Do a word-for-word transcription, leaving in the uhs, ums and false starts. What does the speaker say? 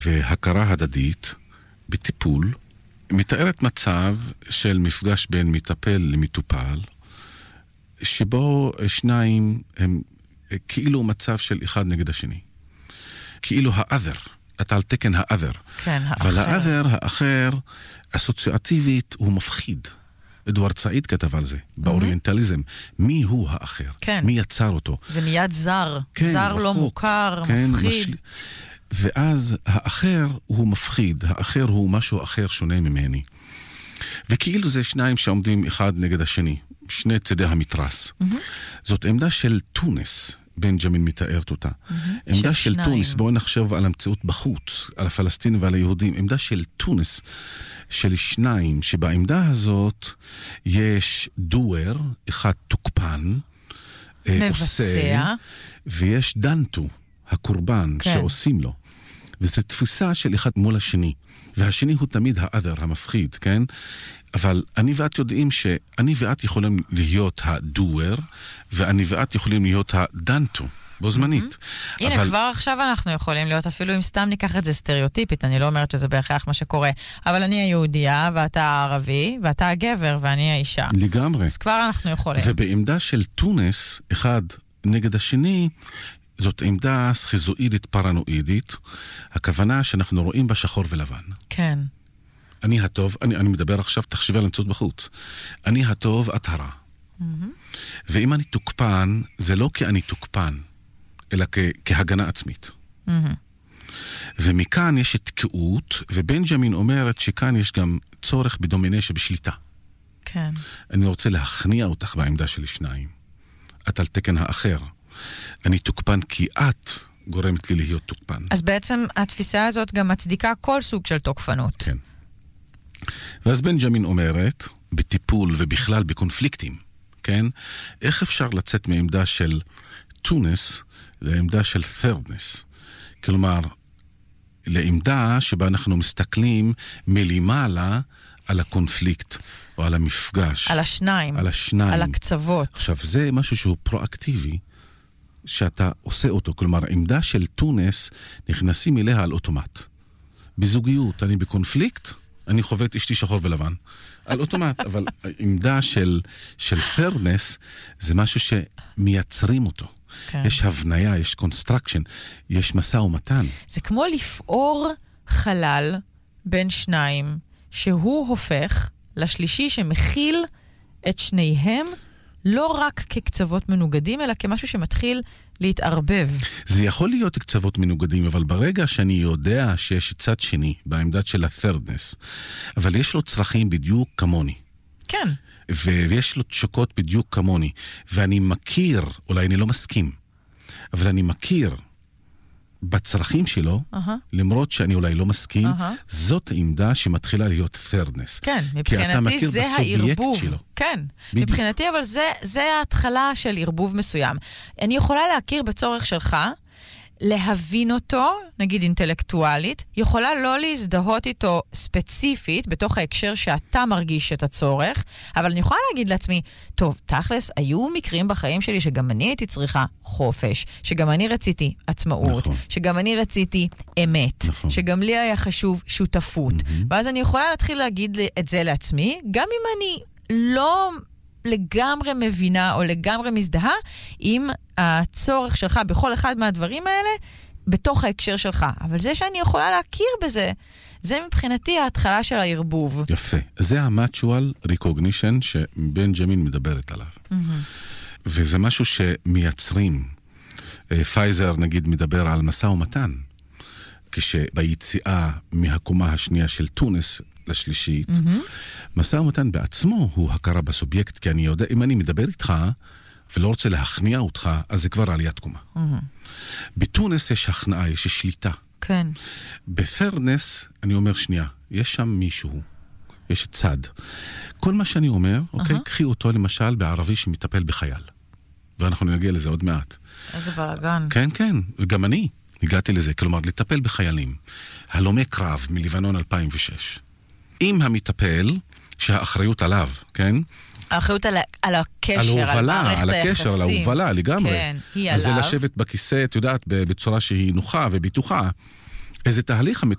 והכרה הדדית בטיפול מתארת מצב של מפגש בין מטפל למטופל, שבו שניים הם כאילו מצב של אחד נגד השני. כאילו האת'ר, אתה על תקן האת'ר. כן, האחר. אבל האת'ר, האחר, אסוציאטיבית, הוא מפחיד. אדוארד סעיד כתב על זה, באוריינטליזם. מי הוא האחר? כן. מי יצר אותו? זה מיד זר. כן, זר רחוק. לא מוכר, כן, מפחיד. משל... ואז האחר הוא מפחיד, האחר הוא משהו אחר שונה ממני. וכאילו זה שניים שעומדים אחד נגד השני, שני צדי המתרס. Mm-hmm. זאת עמדה של טונס, בנג'מין מתארת אותה. Mm-hmm. עמדה של, של טונס, בואו נחשוב על המציאות בחוץ, על הפלסטינים ועל היהודים. עמדה של טונס, של שניים, שבעמדה הזאת יש דואר, אחד תוקפן, מבצע, עושה, ויש דנטו, הקורבן, כן. שעושים לו. וזו תפיסה של אחד מול השני. והשני הוא תמיד האת'ר, המפחיד, כן? אבל אני ואת יודעים שאני ואת יכולים להיות הדואר, ואני ואת יכולים להיות הדנטו, בו זמנית. Mm-hmm. הנה, אבל... כבר עכשיו אנחנו יכולים להיות, אפילו אם סתם ניקח את זה סטריאוטיפית, אני לא אומרת שזה בהכרח מה שקורה, אבל אני היהודייה, ואתה הערבי, ואתה הגבר, ואני האישה. לגמרי. אז כבר אנחנו יכולים. ובעמדה של טונס, אחד נגד השני, זאת עמדה סכיזואידית פרנואידית, הכוונה שאנחנו רואים בה שחור ולבן. כן. אני הטוב, אני, אני מדבר עכשיו, תחשבי על המציאות בחוץ. אני הטוב, את הרע. Mm-hmm. ואם אני תוקפן, זה לא כי אני תוקפן, אלא כ, כהגנה עצמית. Mm-hmm. ומכאן יש תקעות, ובנג'מין אומרת שכאן יש גם צורך בדומינשיה, בשליטה. כן. אני רוצה להכניע אותך בעמדה של שניים. את על תקן האחר. אני תוקפן כי את גורמת לי להיות תוקפן. אז בעצם התפיסה הזאת גם מצדיקה כל סוג של תוקפנות. כן. ואז בנג'מין אומרת, בטיפול ובכלל בקונפליקטים, כן? איך אפשר לצאת מעמדה של טונס לעמדה של thirdness? כלומר, לעמדה שבה אנחנו מסתכלים מלמעלה על הקונפליקט או על המפגש. על השניים. על השניים. על הקצוות. עכשיו, זה משהו שהוא פרואקטיבי, שאתה עושה אותו. כלומר, עמדה של טונס נכנסים אליה על אוטומט. בזוגיות, אני בקונפליקט, אני חווה את אשתי שחור ולבן. על אוטומט, אבל העמדה של, של fairness זה משהו שמייצרים אותו. כן. יש הבניה, יש קונסטרקשן, יש מסע ומתן. זה כמו לפעור חלל בין שניים, שהוא הופך לשלישי שמכיל את שניהם, לא רק כקצוות מנוגדים, אלא כמשהו שמתחיל להתערבב. זה יכול להיות קצוות מנוגדים, אבל ברגע שאני יודע שיש צד שני, בעמדת של ה-thirdness, אבל יש לו צרכים בדיוק כמוני. כן. ויש לו תשוקות בדיוק כמוני, ואני מכיר, אולי אני לא מסכים, אבל אני מכיר בצרכים שלו, uh-huh. למרות שאני אולי לא מסכים, uh-huh. זאת עמדה שמתחילה להיות thirdness. כן, מבחינתי זה הערבוב. שלו. כן, בדיוק. מבחינתי, אבל זה, זה ההתחלה של ערבוב מסוים. אני יכולה להכיר בצורך שלך, להבין אותו, נגיד אינטלקטואלית, יכולה לא להזדהות איתו ספציפית, בתוך ההקשר שאתה מרגיש את הצורך, אבל אני יכולה להגיד לעצמי, טוב, תכלס, היו מקרים בחיים שלי שגם אני הייתי צריכה חופש, שגם אני רציתי עצמאות, נכון. שגם אני רציתי אמת, נכון. שגם לי היה חשוב שותפות. Mm-hmm. ואז אני יכולה להתחיל להגיד את זה לעצמי, גם אם אני לא לגמרי מבינה או לגמרי מזדהה עם הצורך שלך בכל אחד מהדברים האלה בתוך ההקשר שלך. אבל זה שאני יכולה להכיר בזה, זה מבחינתי ההתחלה של הערבוב. יפה. זה ה-mutual recognition שבנג'מין מדברת עליו. Mm-hmm. וזה משהו שמייצרים. פייזר נגיד מדבר על מסע ומתן. כשביציאה מהקומה השנייה של טונס לשלישית, mm-hmm. מסע ומתן בעצמו הוא הכרה בסובייקט, כי אני יודע, אם אני מדבר איתך ולא רוצה להכניע אותך, אז זה כבר עליית קומה. Mm-hmm. בטונס יש הכנעה, יש שליטה. כן. בפרנס, אני אומר שנייה, יש שם מישהו, יש צד. כל מה שאני אומר, uh-huh. אוקיי, קחי אותו למשל בערבי שמטפל בחייל. ואנחנו נגיע לזה עוד מעט. איזה בלגן. כן, כן, וגם אני הגעתי לזה, כלומר, לטפל בחיילים. הלומי קרב מלבנון אלפיים ושש. עם המטפל, שהאחריות עליו, כן? האחריות על, על הקשר, על הובלה, על מערכת על היחסים. הקשר, על ההובלה, לגמרי. כן, היא אז עליו. זה לשבת בכיסא, את יודעת, בצורה שהיא נוחה ובטוחה. איזה תהליך